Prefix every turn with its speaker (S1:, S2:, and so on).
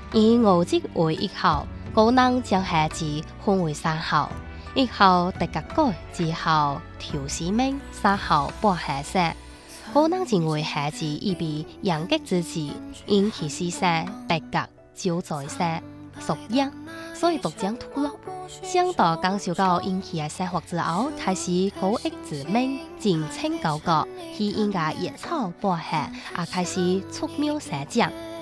S1: 以5级为1校，高能将孩子分为3校：1校特格改，2校调时命，3校半下式。高能认为孩子预备严格之际，因其思想特格就在身属养，所以独将吐露。想到感受到引起的生活之后，开始高压自命，尽清高高，去应该野草半下，也开始出苗生长。